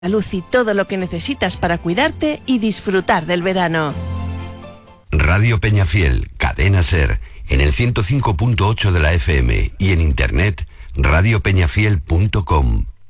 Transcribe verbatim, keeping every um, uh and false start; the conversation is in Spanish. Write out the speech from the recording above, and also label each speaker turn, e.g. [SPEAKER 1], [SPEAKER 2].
[SPEAKER 1] Lucy, todo lo que necesitas para cuidarte y disfrutar del verano.
[SPEAKER 2] Radio Peñafiel, Cadena Ser, en el ciento cinco punto ocho de la F M y en internet radio peñafiel punto com.